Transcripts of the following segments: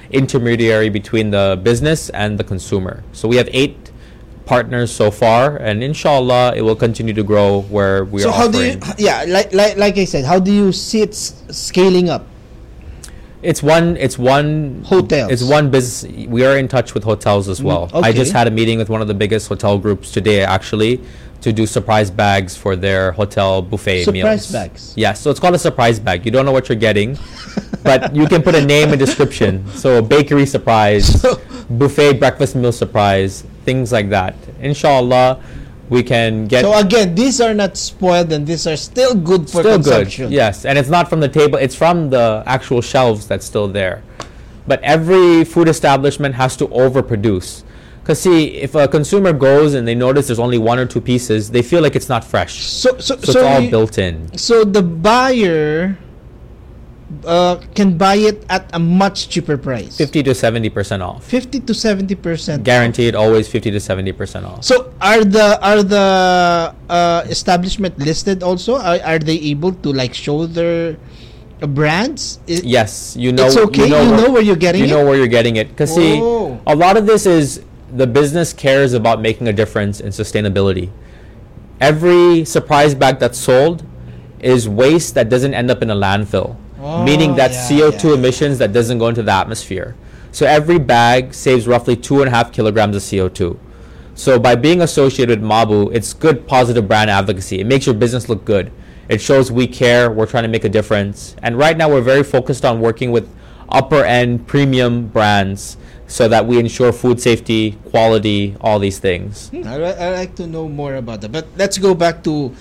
intermediary between the business and the consumer. So we have 8 partners so far, and inshallah it will continue to grow where we are offering. How do you, like I said, how do you see it scaling up? It's one hotels. It's one business. We are in touch with hotels as well. Okay. I just had a meeting with one of the biggest hotel groups today, actually, to do surprise bags for their hotel buffet meals. Surprise bags. Yes, so it's called a surprise bag. You don't know what you're getting, but you can put a name and description. So bakery surprise, buffet breakfast meal surprise, things like that. Inshallah, we can get. So again, these are not spoiled, and these are still good for still consumption. Good. Yes, and it's not from the table. It's from the actual shelves that's still there. But every food establishment has to overproduce. Because see, if a consumer goes and they notice there's only 1 or 2 pieces, they feel like it's not fresh. So it's all built in. So the buyer can buy it at a much cheaper price. 50 to 70% off. 50 to 70%. Guaranteed, always 50 to 70% off. So are the establishment listed also? Are they able to like show their brands? Yes, you know. It's okay. You know where you're getting it. You know where you're getting it. Because see, a lot of this is the business cares about making a difference in sustainability. Every surprise bag that's sold is waste that doesn't end up in a landfill. Meaning that CO2 emissions that doesn't go into the atmosphere. So every bag saves roughly 2.5 kilograms of CO2. So by being associated with Mabu, it's good positive brand advocacy. It makes your business look good. It shows we care, we're trying to make a difference. And right now we're very focused on working with upper end premium brands so that we ensure food safety, quality, all these things. I like to know more about that. But let's go back to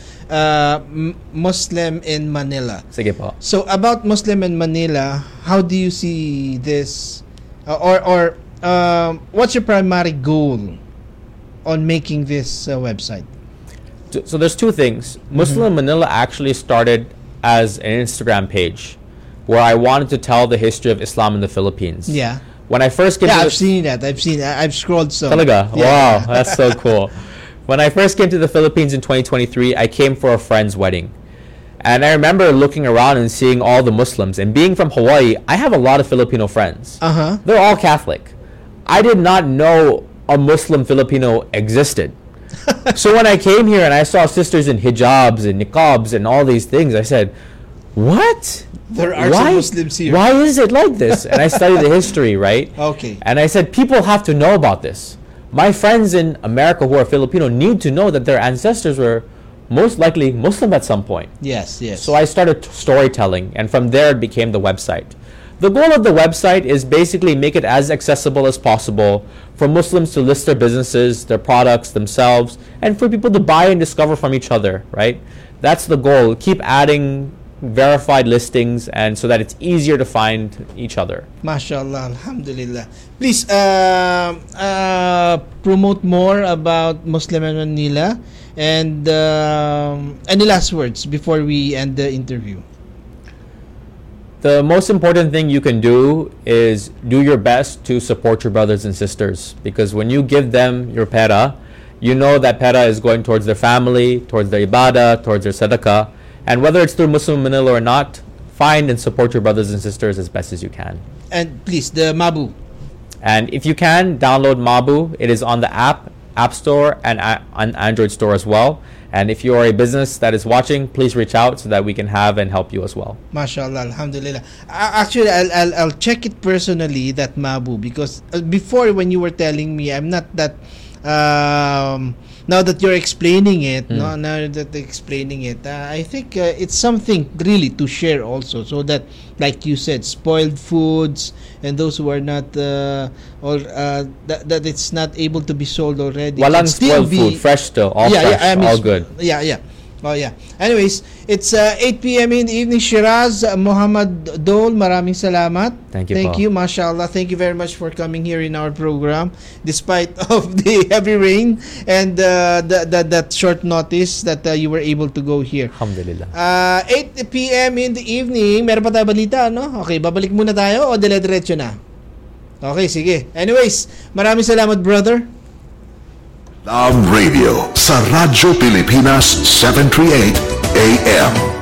Muslim in Manila. Sige po. So about Muslim in Manila, how do you see this? Or what's your primary goal on making this website? So there's 2 things. Muslim in Manila actually started as an Instagram page where I wanted to tell the history of Islam in the Philippines. Yeah. When I first came to I've seen that. I've scrolled some. Talaga? Yeah. Wow, that's so cool. When I first came to the Philippines in 2023, I came for a friend's wedding. And I remember looking around and seeing all the Muslims. And being from Hawaii, I have a lot of Filipino friends. They're all Catholic. I did not know a Muslim Filipino existed. So when I came here and I saw sisters in hijabs and niqabs and all these things, I said, what? There are some Muslims here. Why is it like this? And I studied the history, right? Okay. And I said, people have to know about this. My friends in America who are Filipino need to know that their ancestors were most likely Muslim at some point. Yes, yes. So I started storytelling, and from there it became the website. The goal of the website is basically make it as accessible as possible for Muslims to list their businesses, their products, themselves, and for people to buy and discover from each other, right? That's the goal. Keep adding verified listings and so that it's easier to find each other. MashaAllah, Alhamdulillah. Please promote more about Muslim in Manila and any last words before we end the interview. The most important thing you can do is do your best to support your brothers and sisters, because when you give them your pera, you know that pera is going towards their family, towards their ibadah, towards their sadaqah. And whether it's through Muslim Manila or not, find and support your brothers and sisters as best as you can. And please, the Mabu. And if you can, download Mabu. It is on the App Store, and on Android Store as well. And if you are a business that is watching, please reach out so that we can have and help you as well. MashaAllah, Alhamdulillah. Actually, I'll check it personally, that Mabu, because before when you were telling me, I'm not that... now that you're explaining it, I think it's something really to share also, so that, like you said, spoiled foods and those who are not that it's not able to be sold already. Walang spoiled food, fresh still, all fresh, all good. Yeah. Oh yeah. Anyways, it's 8 p.m. in the evening. Shiraz, Muhammad Dole, maraming salamat. Thank you. Thank you, mashallah. Thank you very much for coming here in our program, despite of the heavy rain and that short notice that you were able to go here. Alhamdulillah. 8 p.m. in the evening. Meron pa tayo balita, no? Okay, babalik muna tayo o dire-diretso na? Okay, sige. Anyways, maraming salamat, brother. Love Radio sa Radyo Pilipinas 738 AM.